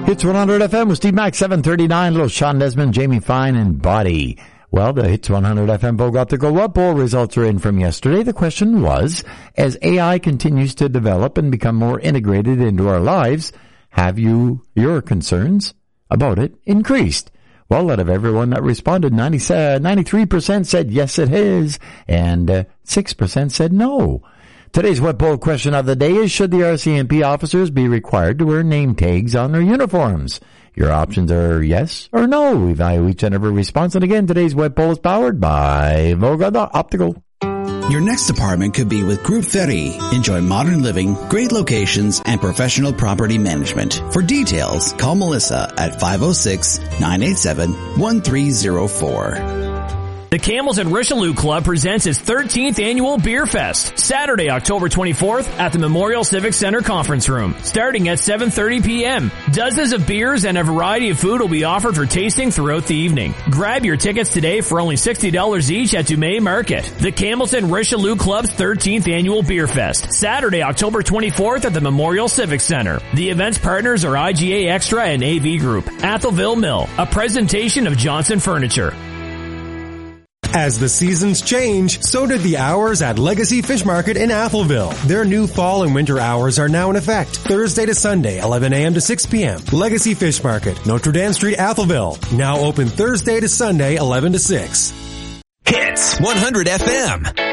Hits 100 FM with Steve Mack, 739, little Sean Desmond, Jamie Fine, and Body. Well, the Hits 100 FM poll got the Go Up poll results are in from yesterday. The question was, as AI continues to develop and become more integrated into our lives, have your concerns about it increased? Well, out of everyone that responded, 93% said yes it has, and 6% said no. Today's web poll question of the day is, should the RCMP officers be required to wear name tags on their uniforms? Your options are yes or no. We value each and every response. And again, today's web poll is powered by Voga Optical. Your next apartment could be with Group 30. Enjoy modern living, great locations, and professional property management. For details, call Melissa at 506-987-1304. The Camels and Richelieu Club presents its 13th annual Beer Fest, Saturday, October 24th at the Memorial Civic Center Conference Room, starting at 7:30 p.m. Dozens of beers and a variety of food will be offered for tasting throughout the evening. Grab your tickets today for only $60 each at Dumais Market. The Camels and Richelieu Club's 13th annual Beer Fest, Saturday, October 24th at the Memorial Civic Center. The event's partners are IGA Extra and AV Group. Atholville Mill, a presentation of Johnson Furniture. As the seasons change, so did the hours at Legacy Fish Market in Atholville. Their new fall and winter hours are now in effect. Thursday to Sunday, 11 a.m. to 6 p.m. Legacy Fish Market, Notre Dame Street, Atholville. Now open Thursday to Sunday, 11 to 6. Hits 100 FM.